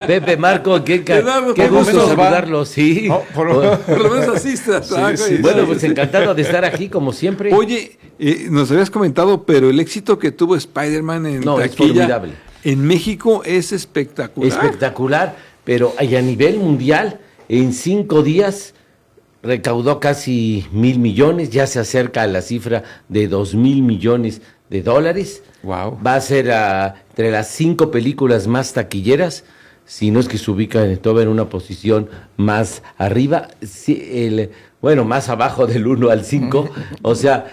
Pepe, Marco, qué Eduardo, gusto menos saludarlos, sí. No, por lo menos asistas. Bueno, pues encantado de estar aquí, como siempre. Oye, nos habías comentado, pero el éxito que tuvo Spider-Man en No, es taquilla formidable. en México es espectacular. Espectacular, pero a nivel mundial, en 5 días recaudó casi 1,000 millones, ya se acerca a la cifra de 2,000 millones de dólares. Wow. Va a ser entre las 5 películas más taquilleras, si no es que se ubica en una posición más arriba, bueno, más abajo del 1 al 5, o sea,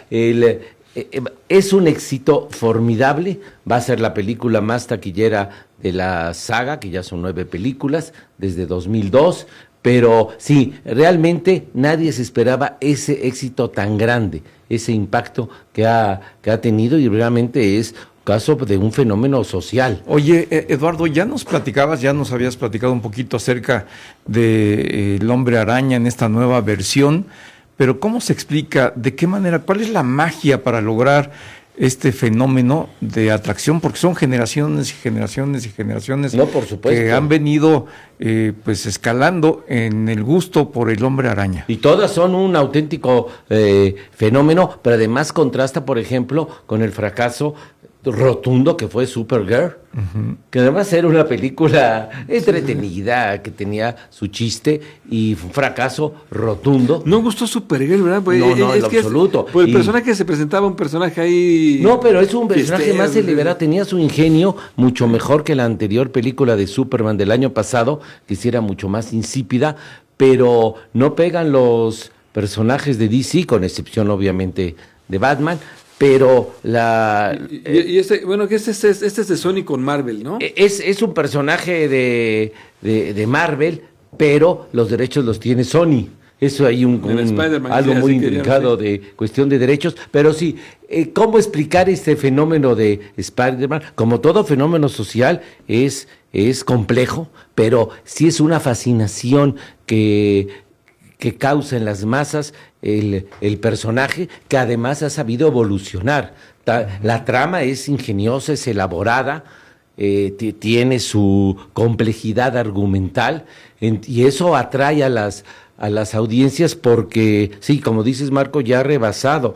es un éxito formidable, va a ser la película más taquillera de la saga, que ya son 9 películas, desde 2002, pero sí, realmente nadie se esperaba ese éxito tan grande, ese impacto que ha tenido, y realmente es caso de un fenómeno social. Oye, Eduardo, ya nos habías platicado un poquito acerca de El Hombre Araña en esta nueva versión, pero ¿cómo se explica, de qué manera, cuál es la magia para lograr este fenómeno de atracción? Porque son generaciones y generaciones y generaciones, no, por supuesto, que han venido pues escalando en el gusto por El Hombre Araña. Y todas son un auténtico fenómeno, pero además contrasta, por ejemplo, con el fracaso rotundo que fue Supergirl, que además era una película entretenida, que tenía su chiste, y fue un fracaso rotundo. No gustó Supergirl, ¿verdad? Pues No, en absoluto. Pues el personaje se presentaba, un personaje ahí... No, pero es un personaje más celebrado, tenía su ingenio mucho mejor que la anterior película de Superman del año pasado, que sí era mucho más insípida, pero no pegan los personajes de DC, con excepción obviamente de Batman. Pero bueno, que este es de Sony con Marvel, ¿no? Es un personaje de Marvel, pero los derechos los tiene Sony. Eso hay algo muy intrincado de cuestión de derechos, pero sí, ¿cómo explicar este fenómeno de Spider-Man? Como todo fenómeno social es complejo, pero sí es una fascinación que causa en las masas el personaje, que además ha sabido evolucionar. La trama es ingeniosa, es elaborada, tiene su complejidad argumental, y eso atrae a las audiencias porque, sí, como dices, Marco, ya ha rebasado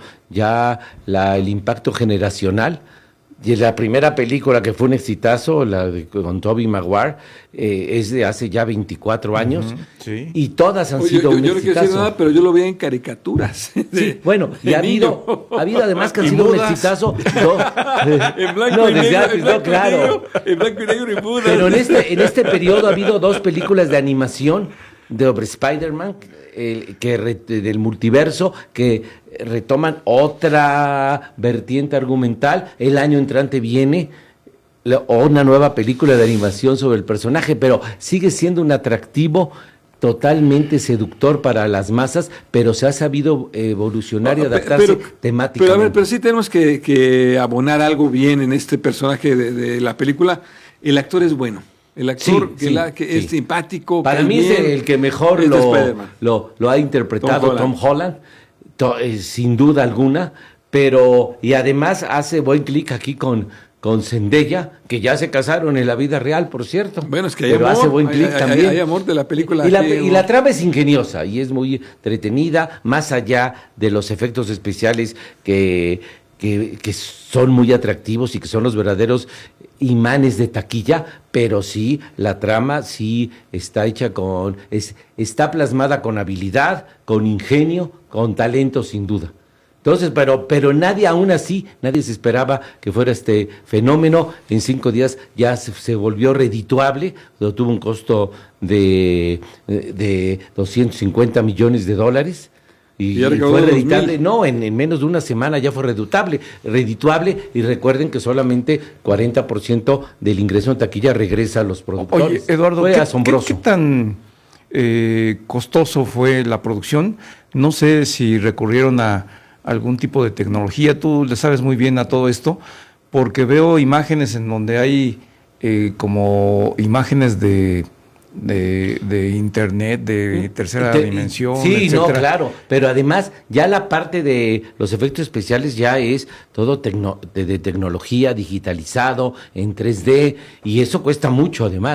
el impacto generacional. Y la primera película que fue un exitazo, con Tobey Maguire, es de hace ya 24 años, sí. Y todas han sido un exitazo. Yo no quiero decir nada, pero yo lo veía en caricaturas. Sí, bueno, y ha habido además que han sido un exitazo. En blanco y negro, claro. En blanco y negro y mudas. Pero en este periodo ha habido 2 películas de animación sobre Spider-Man, del multiverso, que retoman otra vertiente argumental. El año entrante viene una nueva película de animación sobre el personaje, pero sigue siendo un atractivo totalmente seductor para las masas, pero se ha sabido evolucionar y adaptarse temáticamente. Pero sí tenemos que abonar algo bien en este personaje de la película. El actor es bueno. El actor que es simpático. Para mí es el que mejor lo ha interpretado, Tom Holland, sin duda alguna, y además hace buen clic aquí con Zendaya, que ya se casaron en la vida real, por cierto. Bueno, es que hay amor, hace buen clic también. Hay amor de la película. Y la trama es ingeniosa y es muy entretenida, más allá de los efectos especiales que son muy atractivos y que son los verdaderos imanes de taquilla, pero sí, la trama sí está hecha está plasmada con habilidad, con ingenio, con talento, sin duda. Entonces, pero nadie se esperaba que fuera este fenómeno. En 5 días ya se volvió redituable, tuvo un costo de 250 millones de dólares. Y fue reditable, en menos de una semana ya fue redituable, y recuerden que solamente 40% del ingreso en taquilla regresa a los productores. Oye, Eduardo, fue asombroso. ¿Qué tan costoso fue la producción? No sé si recurrieron a algún tipo de tecnología, tú le sabes muy bien a todo esto, porque veo imágenes en donde hay como imágenes de internet, de tercera dimensión, sí, etcétera. No, claro, pero además ya la parte de los efectos especiales ya es todo de tecnología, digitalizado, en 3D, y eso cuesta mucho además.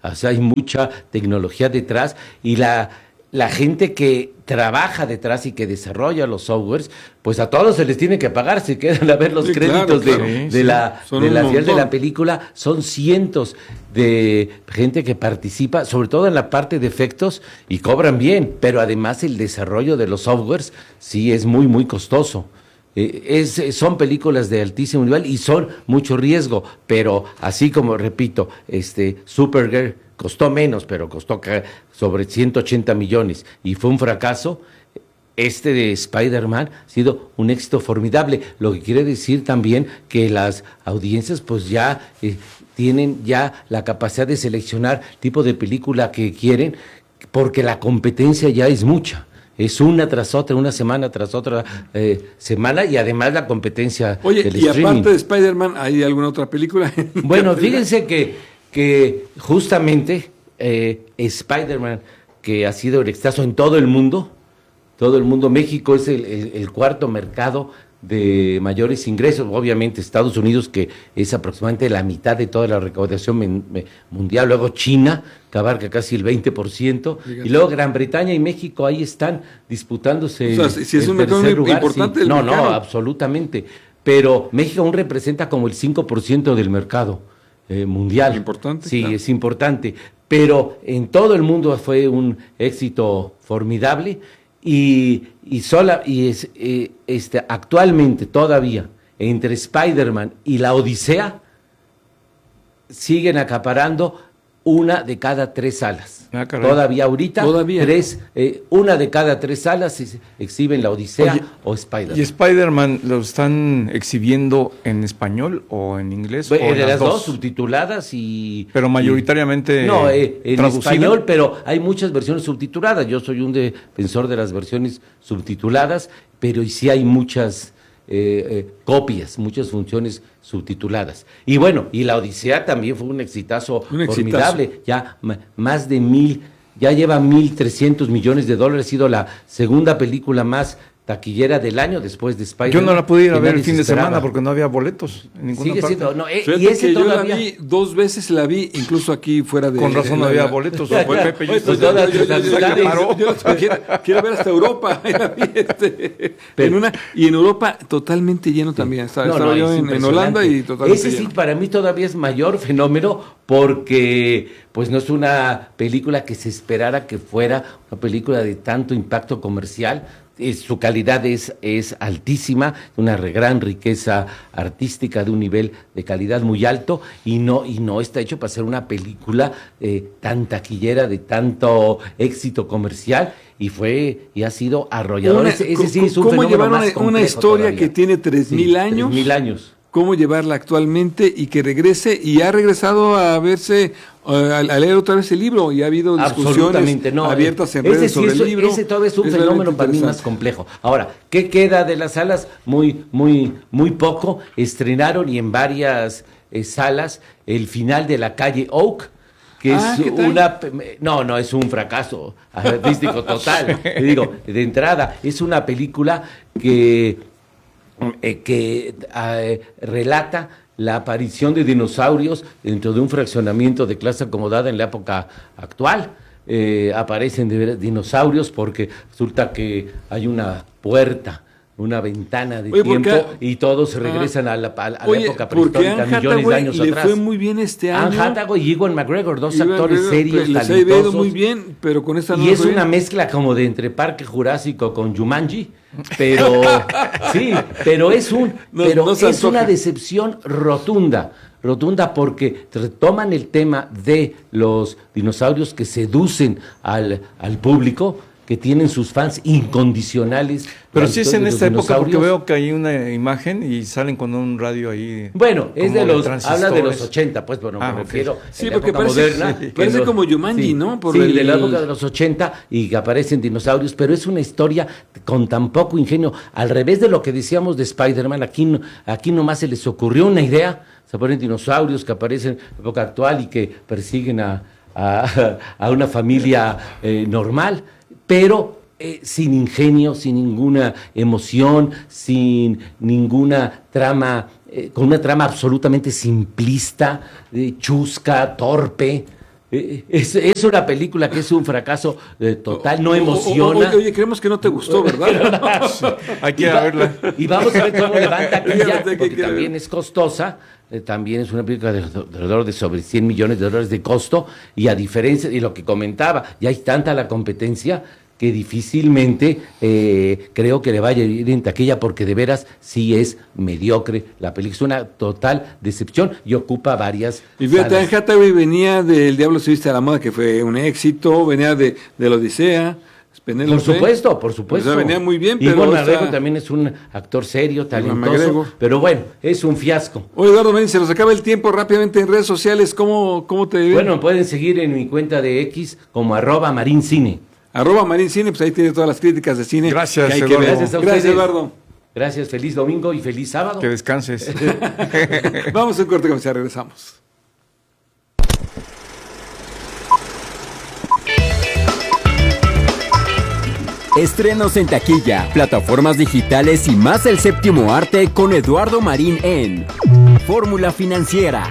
O sea, hay mucha tecnología detrás y la gente que trabaja detrás y que desarrolla los softwares, pues a todos se les tiene que pagar, se quedan a ver los créditos de la película, son cientos de gente que participa, sobre todo en la parte de efectos, y cobran bien, pero además el desarrollo de los softwares sí es muy, muy costoso. Son películas de altísimo nivel y son mucho riesgo, pero así como, repito, Supergirl costó menos, pero costó sobre 180 millones y fue un fracaso. De Spider-Man ha sido un éxito formidable, lo que quiere decir también que las audiencias pues ya tienen ya la capacidad de seleccionar tipo de película que quieren, porque la competencia ya es mucha. Es una tras otra, una semana tras otra semana, y además la competencia del streaming. Oye, y aparte de Spider-Man, ¿hay alguna otra película? Bueno, fíjense que justamente Spider-Man, que ha sido el exitazo en todo el mundo, México es el cuarto mercado de mayores ingresos, obviamente Estados Unidos, que es aproximadamente la mitad de toda la recaudación mundial, luego China, que abarca casi el 20%, y luego Gran Bretaña y México ahí están disputándose. O sea, si es un mercado muy importante. Sí. No, absolutamente, pero México aún representa como el 5% del mercado mundial. ¿Es importante? Sí, claro. Es importante, pero en todo el mundo fue un éxito formidable. Actualmente todavía entre Spider-Man y la Odisea siguen acaparando una de cada 3 salas. Todavía ahorita, una de cada 3 salas exhiben la Odisea o Spider-Man. ¿Y Spider-Man lo están exhibiendo en español o en inglés? De las dos subtituladas pero mayoritariamente en español, pero hay muchas versiones subtituladas. Yo soy un defensor de las versiones subtituladas, pero sí hay muchas copias, muchas funciones subtituladas. Y bueno, y la Odisea también fue un exitazo formidable, ya más de ya lleva 1.300 millones de dólares, ha sido la segunda película más taquillera del año después de Spider-Man. Yo no la pude ir a ver el fin de semana porque no había boletos en ninguna parte. Y ese yo la vi 2 veces, incluso aquí fuera de... Con razón no había boletos. Quiero ver hasta Europa. Y en Europa totalmente lleno también. Estaba yo en Holanda y totalmente lleno. Ese sí, para mí todavía es mayor fenómeno porque pues no es una película que se esperara que fuera una película de tanto impacto comercial. Su calidad es altísima, una gran riqueza artística de un nivel de calidad muy alto, y no está hecho para ser una película tan taquillera, de tanto éxito comercial, y ha sido arrollador. Ese sí es un ¿cómo llevar una historia todavía que tiene 3,000 años? 3,000 años. ¿Cómo llevarla actualmente y que regrese? Y ha regresado a verse, a leer otra vez el libro, y ha habido discusiones abiertas en redes sobre el libro. Ese todavía es un fenómeno para mí más complejo. Ahora, ¿qué queda de las salas? Muy, muy, muy poco. Estrenaron, y en varias salas, el final de La calle Oak, que es es un fracaso artístico total. Digo, de entrada, es una película que relata la aparición de dinosaurios dentro de un fraccionamiento de clase acomodada en la época actual. Aparecen dinosaurios porque resulta que hay una puerta, una ventana de tiempo, y todos regresan a la época prehistórica, millones de años atrás. Le fue muy bien este año. Anne Hathaway y Ewan McGregor, dos actores serios, talentosos. Les ha ido muy bien, pero con esta y es una mezcla como de entre Parque Jurásico con Jumanji, pero sí, pero es una decepción rotunda porque retoman el tema de los dinosaurios que seducen al público, que tienen sus fans incondicionales. Pero sí es en esta época, porque veo que hay una imagen y salen con un radio ahí. Bueno, habla de los 80, pues, bueno, me refiero. Sí, porque parece como Jumanji, ¿no? De la época de los 80, y que aparecen dinosaurios, pero es una historia con tan poco ingenio. Al revés de lo que decíamos de Spider-Man, aquí nomás se les ocurrió una idea, se ponen dinosaurios que aparecen en la época actual y que persiguen a una familia normal, pero sin ingenio, sin ninguna emoción, sin ninguna trama, con una trama absolutamente simplista, chusca, torpe. Es una película que es un fracaso total, no emociona. Oye, creemos que no te gustó, ¿verdad? Sí, hay que verla. Y vamos a ver cómo levanta taquilla, porque también es costosa. También es una película de alrededor de sobre $100 millones de costo, y a diferencia de lo que comentaba, ya hay tanta la competencia que difícilmente creo que le vaya a ir en taquilla, porque de veras sí es mediocre la película, es una total decepción y ocupa varias y fíjate, Anne Hathaway venía del Diablo se viste a la moda, que fue un éxito, venía de la Odisea. Penélope. Por supuesto. O sea, venía muy bien, pero... Iván McGregor también es un actor serio, talentoso, pero bueno, es un fiasco. Oye, Eduardo Marín, se nos acaba el tiempo rápidamente en redes sociales, ¿cómo te ven? Bueno, pueden seguir en mi cuenta de X como @marincine. @marincine, pues ahí tiene todas las críticas de cine. Gracias, Eduardo. Gracias, Eduardo. Gracias, feliz domingo y feliz sábado. Que descanses. Vamos a un corte comercial, regresamos. Estrenos en taquilla, plataformas digitales y más el séptimo arte con Eduardo Marín en Fórmula Financiera.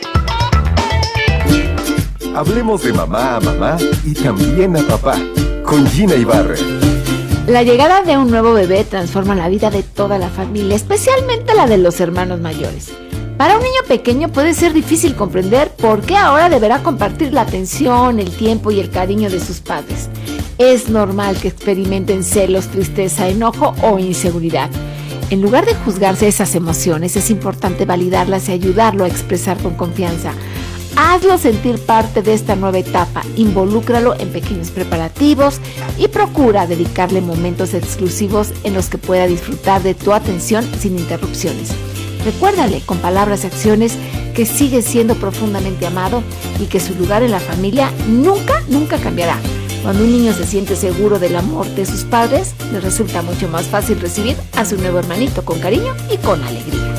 Hablemos de mamá a mamá y también a papá, con Gina Ibarra. La llegada de un nuevo bebé transforma la vida de toda la familia, especialmente la de los hermanos mayores. Para un niño pequeño puede ser difícil comprender por qué ahora deberá compartir la atención, el tiempo y el cariño de sus padres. Es normal que experimenten celos, tristeza, enojo o inseguridad. En lugar de juzgarse esas emociones, es importante validarlas y ayudarlo a expresar con confianza. Hazlo sentir parte de esta nueva etapa, involúcralo en pequeños preparativos y procura dedicarle momentos exclusivos en los que pueda disfrutar de tu atención sin interrupciones. Recuérdale con palabras y acciones que sigue siendo profundamente amado y que su lugar en la familia nunca cambiará. Cuando un niño se siente seguro del amor de sus padres, le resulta mucho más fácil recibir a su nuevo hermanito con cariño y con alegría.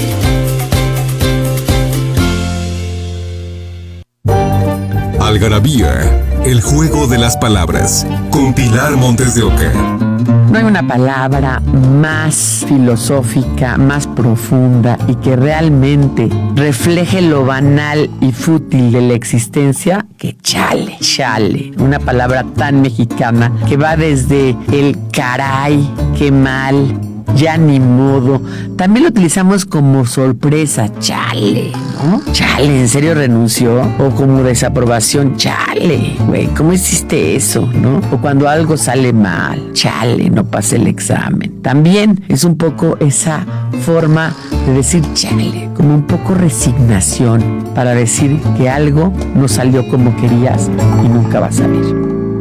Algarabía, el juego de las palabras, con Pilar Montes de Oca. No hay una palabra más filosófica, más profunda y que realmente refleje lo banal y fútil de la existencia que chale. Chale, una palabra tan mexicana que va desde el caray, qué mal, ya ni modo. También lo utilizamos como sorpresa, chale, ¿no? Chale, ¿en serio renunció? O como desaprobación, chale, güey, ¿cómo hiciste eso, no? O cuando algo sale mal, chale, no pasé el examen. También es un poco esa forma de decir chale, como un poco resignación para decir que algo no salió como querías y nunca va a salir.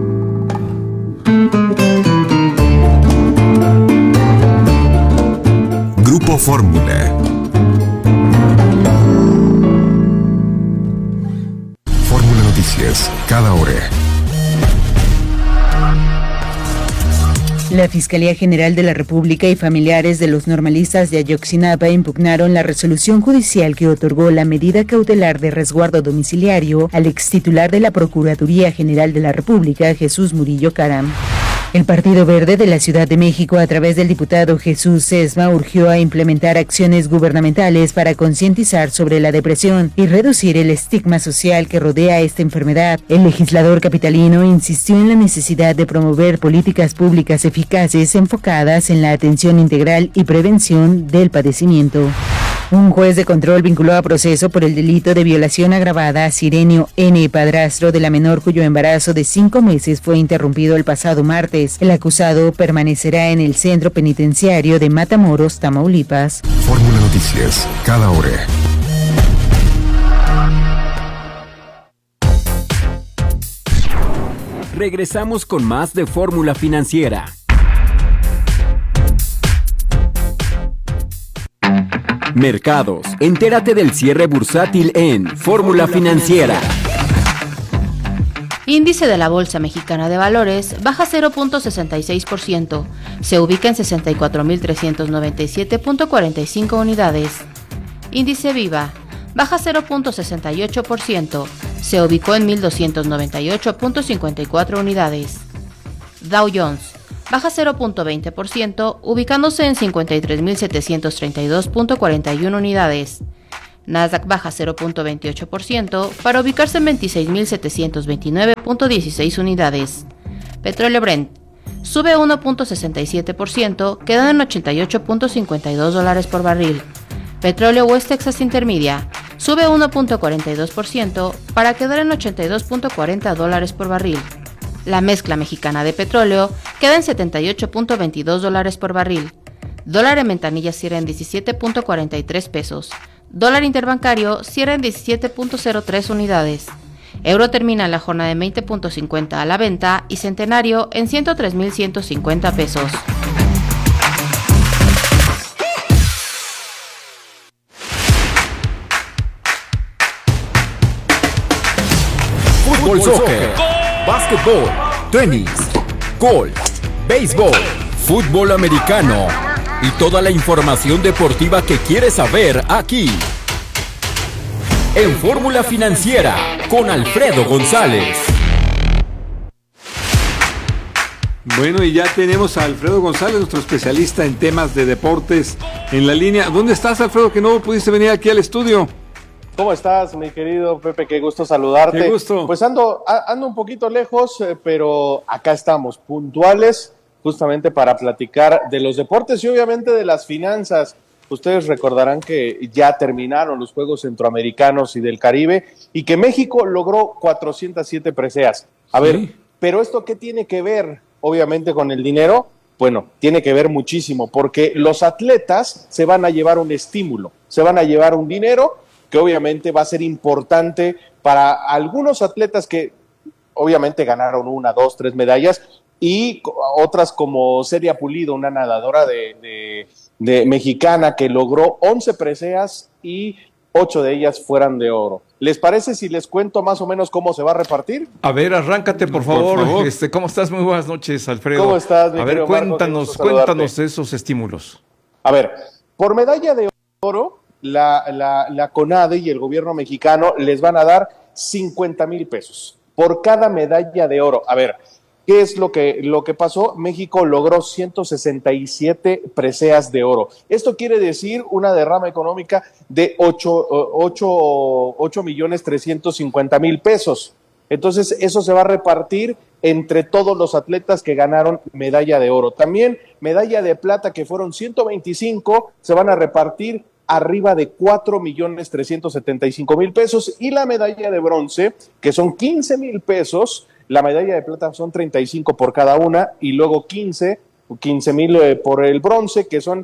Grupo Fórmula. Fórmula Noticias, cada hora. La Fiscalía General de la República y familiares de los normalistas de Ayotzinapa impugnaron la resolución judicial que otorgó la medida cautelar de resguardo domiciliario al extitular de la Procuraduría General de la República, Jesús Murillo Caram. El Partido Verde de la Ciudad de México, a través del diputado Jesús Sesma, urgió a implementar acciones gubernamentales para concientizar sobre la depresión y reducir el estigma social que rodea esta enfermedad. El legislador capitalino insistió en la necesidad de promover políticas públicas eficaces enfocadas en la atención integral y prevención del padecimiento. Un juez de control vinculó a proceso por el delito de violación agravada a Cirenio N., padrastro de la menor cuyo embarazo de 5 meses fue interrumpido el pasado martes. El acusado permanecerá en el centro penitenciario de Matamoros, Tamaulipas. Fórmula Noticias, cada hora. Regresamos con más de Fórmula Financiera. Mercados. Entérate del cierre bursátil en Fórmula Financiera. Índice de la Bolsa Mexicana de Valores baja 0.66%. Se ubica en 64.397.45 unidades. Índice Viva baja 0.68%. Se ubicó en 1.298.54 unidades. Dow Jones baja 0.20%, ubicándose en 53.732.41 unidades. Nasdaq baja 0.28% para ubicarse en 26.729.16 unidades. Petróleo Brent sube 1.67%, quedando en $88.52 por barril. Petróleo West Texas Intermedia sube 1.42% para quedar en $82.40 por barril. La mezcla mexicana de petróleo queda en $78.22 por barril. Dólar en ventanilla cierra en 17.43 pesos. Dólar interbancario cierra en 17.03 unidades. Euro termina la jornada en 20.50 a la venta y centenario en 103.150 pesos. Fútbol, soccer, básquetbol, tenis, golf, béisbol, fútbol americano y toda la información deportiva que quieres saber aquí. En Fórmula Financiera, con Alfredo González. Bueno, y ya tenemos a Alfredo González, nuestro especialista en temas de deportes, en la línea. ¿Dónde estás, Alfredo, que no pudiste venir aquí al estudio? ¿Cómo estás, mi querido Pepe? Qué gusto saludarte. Qué gusto. Pues ando un poquito lejos, pero acá estamos, puntuales, justamente para platicar de los deportes y obviamente de las finanzas. Ustedes recordarán que ya terminaron los Juegos Centroamericanos y del Caribe y que México logró 407 preseas. A ver, ¿pero esto qué tiene que ver, obviamente, con el dinero? Bueno, tiene que ver muchísimo, porque los atletas se van a llevar un estímulo, se van a llevar un dinero que obviamente va a ser importante para algunos atletas que obviamente ganaron 1, 2, 3 medallas y otras como Celia Pulido, una nadadora de mexicana que logró 11 preseas y 8 de ellas fueran de oro. ¿Les parece si les cuento más o menos cómo se va a repartir? A ver, arráncate, por favor. ¿Cómo estás? Muy buenas noches, Alfredo. ¿Cómo estás, mi querido Marco? Cuéntanos esos estímulos. A ver, por medalla de oro, la CONADE y el gobierno mexicano les van a dar 50,000 pesos por cada medalla de oro. A ver, ¿qué es lo que pasó? México logró 167 preseas de oro. Esto quiere decir una derrama económica de 8,350,000 pesos. Entonces, eso se va a repartir entre todos los atletas que ganaron medalla de oro. También medalla de plata, que fueron 125, se van a repartir arriba de 4,375,000 pesos. Y la medalla de bronce, que son 15,000 pesos, la medalla de plata son 35 por cada una, y luego 15,000 por el bronce, que son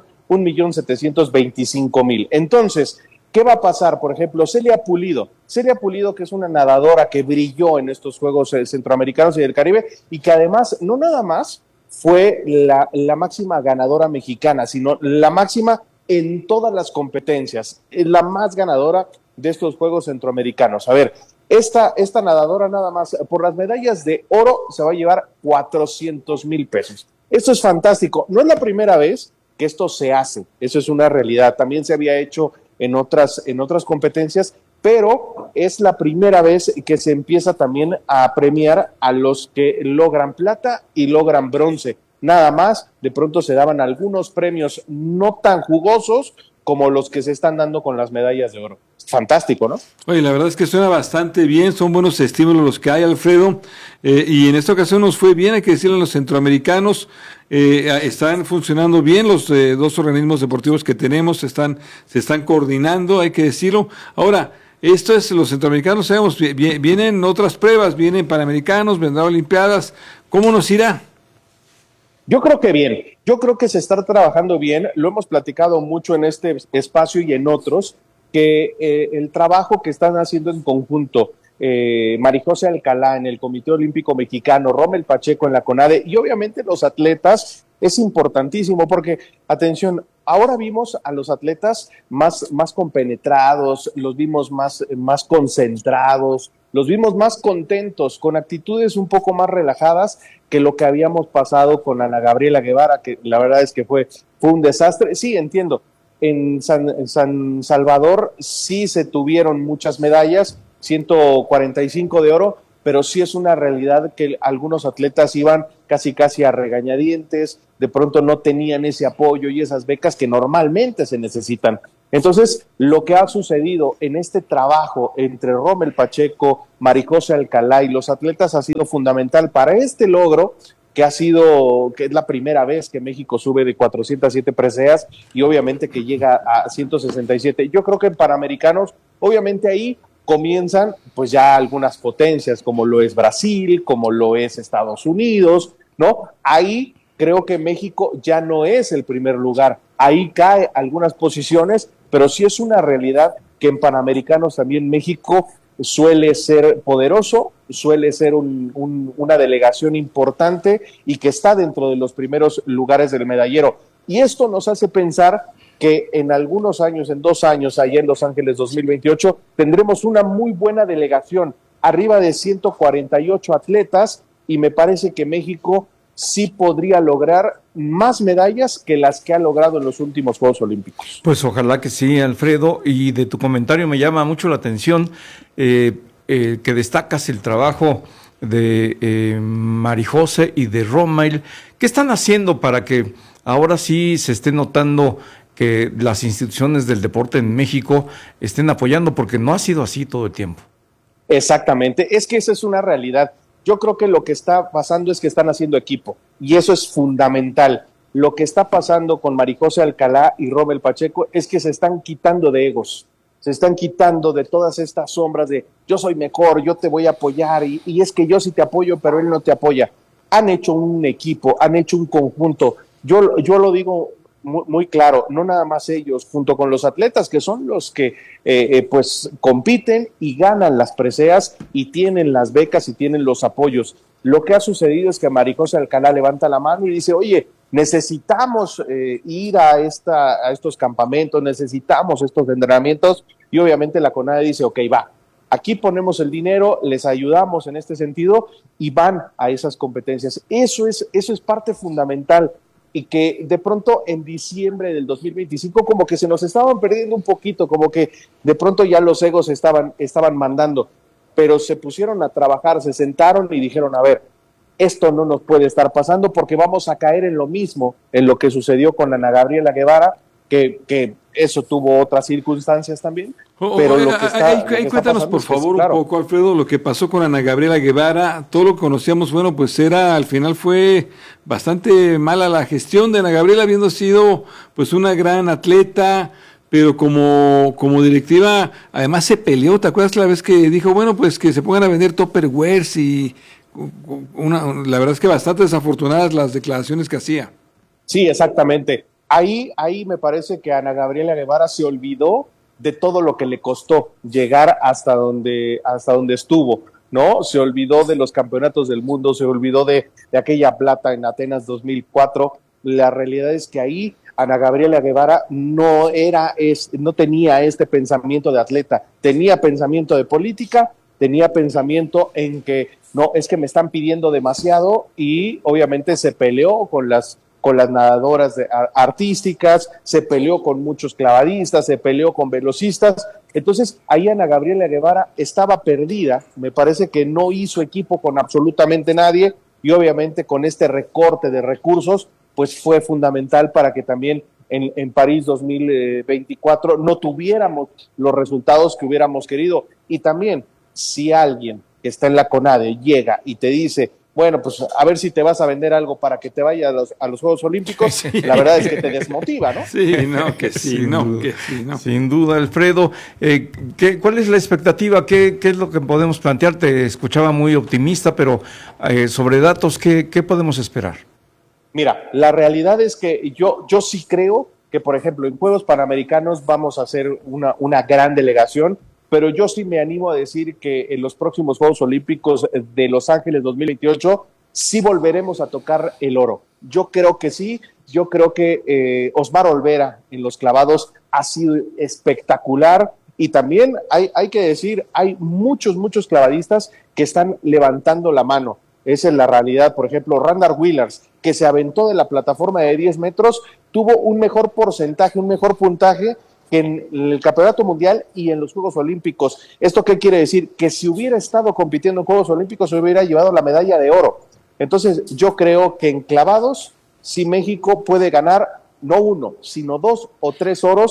1,725,000. Entonces, ¿qué va a pasar? Por ejemplo, Celia Pulido, que es una nadadora que brilló en estos Juegos Centroamericanos y del Caribe, y que además, no nada más fue la máxima ganadora mexicana, sino la máxima en todas las competencias, la más ganadora de estos Juegos Centroamericanos. A ver, esta nadadora nada más por las medallas de oro se va a llevar 400,000 pesos. Esto es fantástico. No es la primera vez que esto se hace, eso es una realidad. También se había hecho en otras competencias, pero es la primera vez que se empieza también a premiar a los que logran plata y logran bronce. Nada más, de pronto se daban algunos premios no tan jugosos como los que se están dando con las medallas de oro. Fantástico, ¿no? Oye, la verdad es que suena bastante bien, son buenos estímulos los que hay, Alfredo, y en esta ocasión nos fue bien, hay que decirle a los centroamericanos, están funcionando bien los dos organismos deportivos que tenemos, se están coordinando, hay que decirlo. Ahora, esto es, los centroamericanos, sabemos, vienen otras pruebas, vienen panamericanos, vendrán olimpiadas, ¿cómo nos irá? Yo creo que bien, yo creo que se está trabajando bien, lo hemos platicado mucho en este espacio y en otros, que el trabajo que están haciendo en conjunto, Marijose Alcalá en el Comité Olímpico Mexicano, Rommel Pacheco en la CONADE y obviamente los atletas, es importantísimo porque, atención, ahora vimos a los atletas más compenetrados, los vimos más concentrados, los vimos más contentos, con actitudes un poco más relajadas que lo que habíamos pasado con Ana Gabriela Guevara, que la verdad es que fue un desastre. Sí, entiendo, en San Salvador sí se tuvieron muchas medallas, 145 de oro, pero sí es una realidad que algunos atletas iban casi a regañadientes, de pronto no tenían ese apoyo y esas becas que normalmente se necesitan Entonces, lo que ha sucedido en este trabajo entre Rommel Pacheco, Marijose Alcalá y los atletas ha sido fundamental para este logro, que es la primera vez que México sube de 407 preseas y obviamente que llega a 167. Yo creo que en Panamericanos, obviamente ahí comienzan pues ya algunas potencias, como lo es Brasil, como lo es Estados Unidos, ¿no? Ahí creo que México ya no es el primer lugar, ahí cae algunas posiciones, pero sí es una realidad que en Panamericanos también México suele ser poderoso, suele ser una delegación importante y que está dentro de los primeros lugares del medallero. Y esto nos hace pensar que en algunos años, en 2 años, allá en Los Ángeles 2028, tendremos una muy buena delegación, arriba de 148 atletas, y me parece que México sí podría lograr más medallas que las que ha logrado en los últimos Juegos Olímpicos. Pues ojalá que sí, Alfredo, y de tu comentario me llama mucho la atención que destacas el trabajo de Marijose y de Rommel. ¿Qué están haciendo para que ahora sí se esté notando que las instituciones del deporte en México estén apoyando? Porque no ha sido así todo el tiempo. Exactamente, es que esa es una realidad. Yo creo que lo que está pasando es que están haciendo equipo, y eso es fundamental. Lo que está pasando con Marijose Alcalá y Rommel Pacheco es que se están quitando de egos, se están quitando de todas estas sombras de yo soy mejor, yo te voy a apoyar, y es que yo sí te apoyo, pero él no te apoya. Han hecho un equipo, han hecho un conjunto. Yo lo digo muy claro, no nada más ellos, junto con los atletas, que son los que pues compiten y ganan las preseas y tienen las becas y tienen los apoyos. Lo que ha sucedido es que Marijose Alcalá levanta la mano y dice, oye, necesitamos ir a estos campamentos, necesitamos estos entrenamientos, y obviamente la CONADE dice, ok, va, aquí ponemos el dinero, les ayudamos en este sentido y van a esas competencias. Eso es parte fundamental, y que de pronto en diciembre del 2025 como que se nos estaban perdiendo un poquito, como que de pronto ya los egos estaban mandando, pero se pusieron a trabajar, se sentaron y dijeron, a ver, esto no nos puede estar pasando porque vamos a caer en lo mismo, en lo que sucedió con Ana Gabriela Guevara, que eso tuvo otras circunstancias también. Pero lo que está, cuéntanos por favor un poco, Alfredo, lo que pasó con Ana Gabriela Guevara. Todo lo que conocíamos, bueno, pues al final fue bastante mala la gestión de Ana Gabriela, habiendo sido pues una gran atleta, pero como directiva además se peleó. ¿Te acuerdas la vez que dijo, bueno, pues que se pongan a vender Tupperwares? Y la verdad es que bastante desafortunadas las declaraciones que hacía. Sí, exactamente. Ahí me parece que Ana Gabriela Guevara se olvidó de todo lo que le costó llegar hasta donde estuvo, ¿no? Se olvidó de los campeonatos del mundo, se olvidó de aquella plata en Atenas 2004. La realidad es que ahí Ana Gabriela Guevara no tenía este pensamiento de atleta, tenía pensamiento de política, tenía pensamiento en que no, es que me están pidiendo demasiado, y obviamente se peleó con las nadadoras artísticas, se peleó con muchos clavadistas, se peleó con velocistas. Entonces ahí Ana Gabriela Guevara estaba perdida, me parece que no hizo equipo con absolutamente nadie, y obviamente con este recorte de recursos pues fue fundamental para que también en París 2024 no tuviéramos los resultados que hubiéramos querido. Y también, si alguien que está en la CONADE llega y te dice, bueno, pues a ver si te vas a vender algo para que te vayas a los Juegos Olímpicos, sí, la verdad es que te desmotiva, ¿no? Sí, no, que sí, no, que sí, no. Sin duda, Alfredo. ¿Cuál es la expectativa? ¿Qué es lo que podemos plantear? Te escuchaba muy optimista, pero sobre datos, ¿qué podemos esperar? Mira, la realidad es que yo sí creo que, por ejemplo, en Juegos Panamericanos vamos a hacer una gran delegación, pero yo sí me animo a decir que en los próximos Juegos Olímpicos de Los Ángeles 2028 sí volveremos a tocar el oro. Yo creo que sí, yo creo que Osmar Olvera en los clavados ha sido espectacular, y también hay que decir, hay muchos clavadistas que están levantando la mano. Esa es la realidad. Por ejemplo, Randall Willers, que se aventó de la plataforma de 10 metros, tuvo un mejor porcentaje, un mejor puntaje que en el Campeonato Mundial y en los Juegos Olímpicos. ¿Esto qué quiere decir? Que si hubiera estado compitiendo en Juegos Olímpicos se hubiera llevado la medalla de oro. Entonces yo creo que en clavados, si México puede ganar no 1, sino 2 o 3 oros,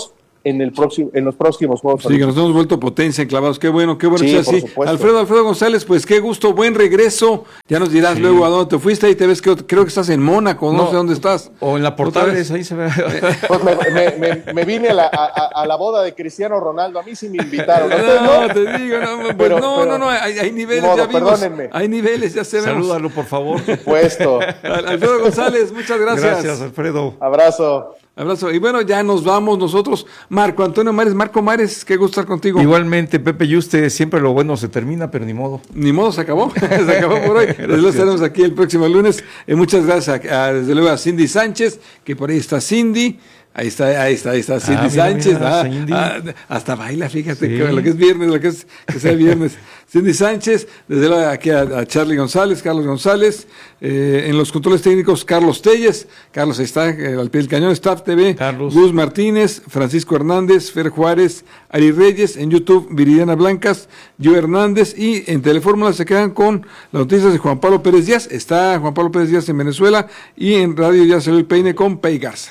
en los próximos Juegos Sí, que nos hemos vuelto potencia en clavados. Qué bueno sí, que sea así. Alfredo González, pues qué gusto, buen regreso. Ya nos dirás luego a dónde te fuiste. Ahí te ves que creo que estás en Mónaco, no sé dónde estás. O en la Portales, ahí se ve. Pues me vine a la boda de Cristiano Ronaldo. A mí sí me invitaron. Te digo, no, hay niveles, ya vimos. Perdónenme. Hay niveles, ya se ven. Salúdalo, por favor. Por supuesto. Alfredo González, muchas gracias. Gracias, Alfredo. Abrazo. Y bueno, ya nos vamos nosotros. Marco Mares, qué gusto estar contigo. Igualmente, Pepe Yuste, siempre lo bueno se termina, pero ni modo. Ni modo, se acabó. Se acabó por hoy. Desde luego estaremos aquí el próximo lunes. Muchas gracias desde luego a Cindy Sánchez, que por ahí está Cindy. Ahí está Cindy Sánchez. Cindy. Hasta baila, fíjate, sí. Lo que es viernes, que sea viernes. Cindy Sánchez, desde luego aquí a Carlos González, en los controles técnicos, Carlos Telles. Carlos está al pie del cañón, Staff TV, Carlos. Gus Martínez, Francisco Hernández, Fer Juárez, Ari Reyes, en YouTube, Viridiana Blancas, Yo Hernández, y en Telefórmula se quedan con las noticias de Juan Pablo Pérez Díaz. Está Juan Pablo Pérez Díaz en Venezuela, y en radio ya salió el peine con Pei Garza.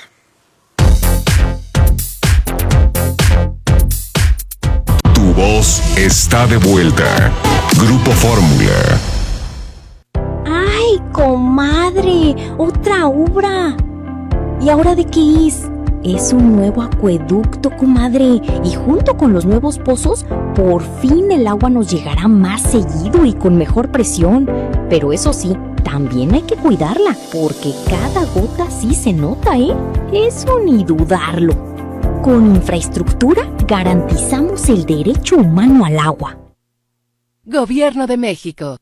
Tu voz está de vuelta. Grupo Fórmula. ¡Ay, comadre! ¡Otra obra! ¿Y ahora de qué es? Es un nuevo acueducto, comadre. Y junto con los nuevos pozos, por fin el agua nos llegará más seguido y con mejor presión. Pero eso sí, también hay que cuidarla, porque cada gota sí se nota, ¿eh? Eso ni dudarlo. Con infraestructura garantizamos el derecho humano al agua. Gobierno de México.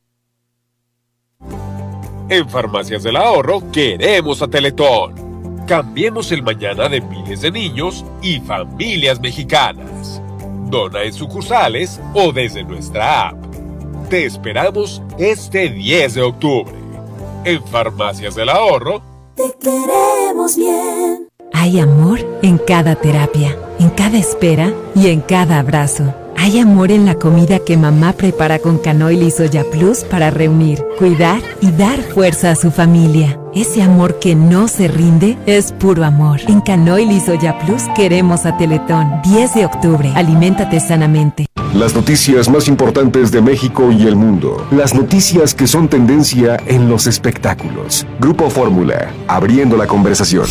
En Farmacias del Ahorro queremos a Teletón. Cambiemos el mañana de miles de niños y familias mexicanas. Dona en sucursales o desde nuestra app. Te esperamos este 10 de octubre. En Farmacias del Ahorro. Te queremos bien. Hay amor en cada terapia, en cada espera y en cada abrazo. Hay amor en la comida que mamá prepara con canoil y soya plus para reunir, cuidar y dar fuerza a su familia. Ese amor que no se rinde es puro amor. En canoil y soya plus queremos a Teletón. 10 de octubre. Aliméntate sanamente. Las noticias más importantes de México y el mundo. Las noticias que son tendencia en los espectáculos. Grupo Fórmula, abriendo la conversación.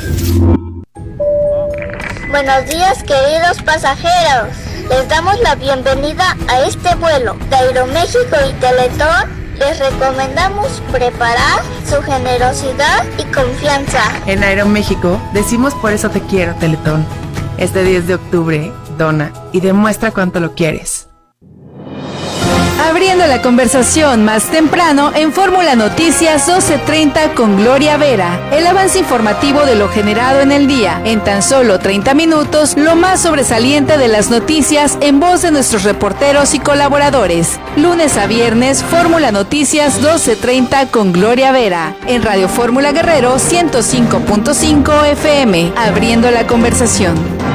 Buenos días, queridos pasajeros. Les damos la bienvenida a este vuelo de Aeroméxico y Teletón. Les recomendamos preparar su generosidad y confianza. En Aeroméxico decimos por eso te quiero, Teletón. Este 10 de octubre, dona y demuestra cuánto lo quieres. Abriendo la conversación más temprano en Fórmula Noticias 12:30 con Gloria Vera. El avance informativo de lo generado en el día. En tan solo 30 minutos, lo más sobresaliente de las noticias en voz de nuestros reporteros y colaboradores. Lunes a viernes, Fórmula Noticias 12:30 con Gloria Vera. En Radio Fórmula Guerrero 105.5 FM. Abriendo la conversación.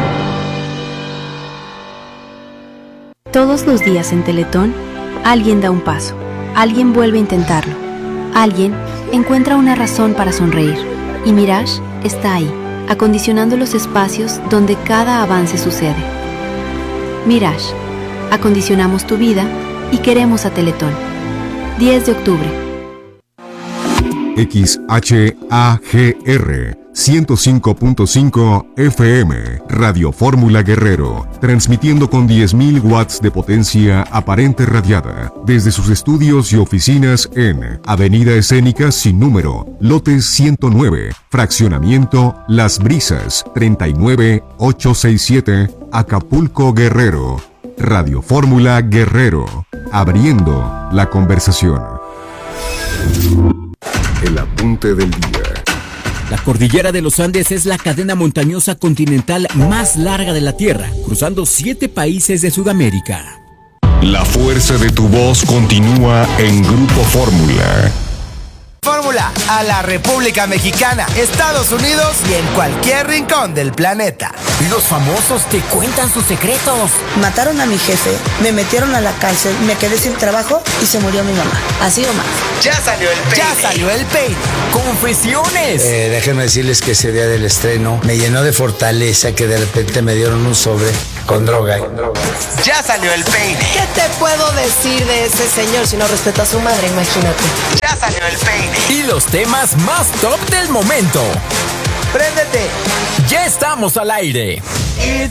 Todos los días en Teletón, alguien da un paso, alguien vuelve a intentarlo, alguien encuentra una razón para sonreír. Y Mirage está ahí, acondicionando los espacios donde cada avance sucede. Mirage, acondicionamos tu vida y queremos a Teletón. 10 de octubre. XHAGR 105.5 FM, Radio Fórmula Guerrero, transmitiendo con 10.000 watts de potencia aparente radiada, desde sus estudios y oficinas en Avenida Escénica sin número, lote 109, fraccionamiento Las Brisas, 39867, Acapulco, Guerrero. Radio Fórmula Guerrero, abriendo la conversación. El apunte del día. La cordillera de los Andes es la cadena montañosa continental más larga de la Tierra, cruzando 7 países de Sudamérica. La fuerza de tu voz continúa en Grupo Fórmula. Fórmula a la República Mexicana, Estados Unidos y en cualquier rincón del planeta. Los famosos te cuentan sus secretos. Mataron a mi jefe, me metieron a la cárcel, me quedé sin trabajo y se murió mi mamá. Así o más. Ya salió el peine. Ya salió el peine. Confesiones. Déjenme decirles que ese día del estreno me llenó de fortaleza que de repente me dieron un sobre con droga. Ya salió el peine. ¿Qué te puedo decir de ese señor si no respeta a su madre? Imagínate. Ya salió el peine. Y los temas más top del momento. ¡Préndete! Ya estamos al aire. It's